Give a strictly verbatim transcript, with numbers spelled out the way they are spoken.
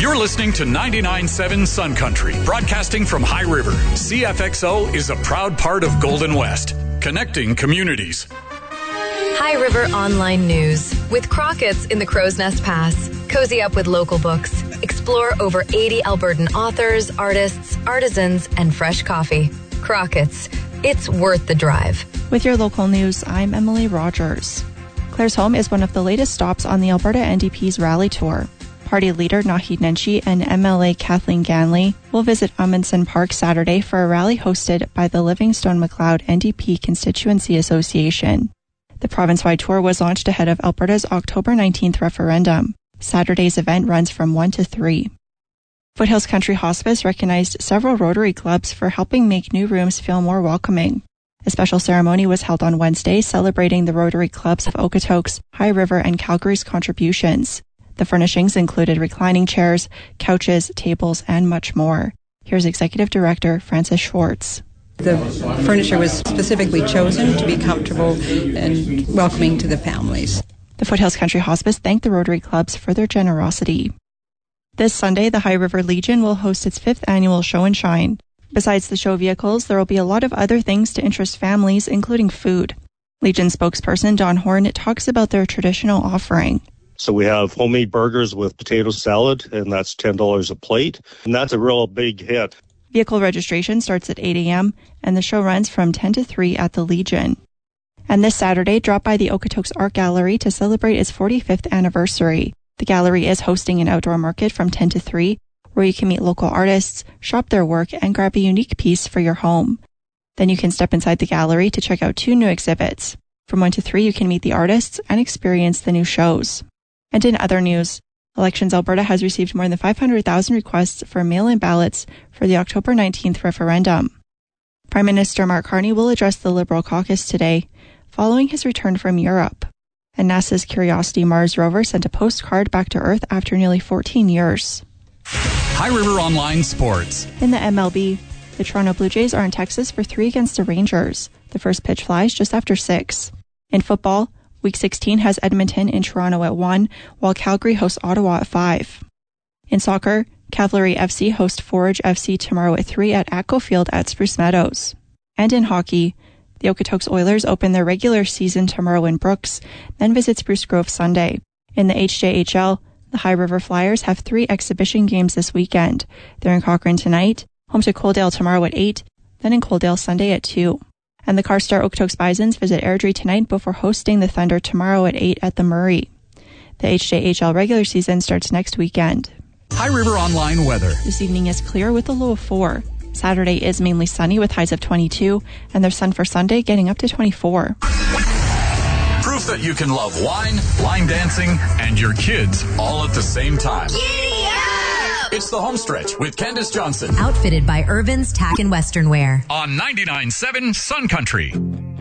You're listening to ninety-nine point seven Sun Country, broadcasting from High River. C F X O is a proud part of Golden West, connecting communities. High River Online News. With Crockett's in the Crow's Nest Pass. Cozy up with local books. Explore over eighty Albertan authors, artists, artisans, and fresh coffee. Crockett's. It's worth the drive. With your local news, I'm Emily Rogers. Claire's Home is one of the latest stops on the Alberta N D P's rally tour. Party leader Naheed Nenshi and M L A Kathleen Ganley will visit Amundsen Park Saturday for a rally hosted by the Livingstone-Macleod N D P Constituency Association. The province-wide tour was launched ahead of Alberta's October nineteenth referendum. Saturday's event runs from one to three. Foothills Country Hospice recognized several Rotary clubs for helping make new rooms feel more welcoming. A special ceremony was held on Wednesday celebrating the Rotary clubs of Okotoks, High River, and Calgary's contributions. The furnishings included reclining chairs, couches, tables, and much more. Here's Executive Director Frances Schwartz. The furniture was specifically chosen to be comfortable and welcoming to the families. The Foothills Country Hospice thanked the Rotary clubs for their generosity. This Sunday, the High River Legion will host its fifth annual Show and Shine. Besides the show vehicles, there will be a lot of other things to interest families, including food. Legion spokesperson Don Horn talks about their traditional offering. So we have homemade burgers with potato salad, and that's ten dollars a plate, and that's a real big hit. Vehicle registration starts at eight a.m., and the show runs from ten to three at the Legion. And this Saturday, drop by the Okotoks Art Gallery to celebrate its forty-fifth anniversary. The gallery is hosting an outdoor market from ten to three, where you can meet local artists, shop their work, and grab a unique piece for your home. Then you can step inside the gallery to check out two new exhibits. From one to three, you can meet the artists and experience the new shows. And in other news, Elections Alberta has received more than five hundred thousand requests for mail-in ballots for the October nineteenth referendum. Prime Minister Mark Carney will address the Liberal caucus today, following his return from Europe. And NASA's Curiosity Mars rover sent a postcard back to Earth after nearly fourteen years. High River Online Sports. In the M L B, the Toronto Blue Jays are in Texas for three against the Rangers. The first pitch flies just after six. In football, Week sixteen has Edmonton in Toronto at one, while Calgary hosts Ottawa at five. In soccer, Cavalry F C host Forge F C tomorrow at three at Atco Field at Spruce Meadows. And in hockey, the Okotoks Oilers open their regular season tomorrow in Brooks, then visit Spruce Grove Sunday. In the H J H L, the High River Flyers have three exhibition games this weekend. They're in Cochrane tonight, home to Coaldale tomorrow at eight, then in Coaldale Sunday at two. And the Carstar Okotoks Bisons visit Airdrie tonight before hosting the Thunder tomorrow at eight at the Murray. The H J H L regular season starts next weekend. High River Online weather. This evening is clear with a low of four. Saturday is mainly sunny with highs of twenty-two, and there's sun for Sunday getting up to twenty-four. Proof that you can love wine, line dancing, and your kids all at the same time. Giddy up! It's the home stretch with Candace Johnson. Outfitted by Irvin's Tack and Western Wear. On ninety-nine point seven Sun Country.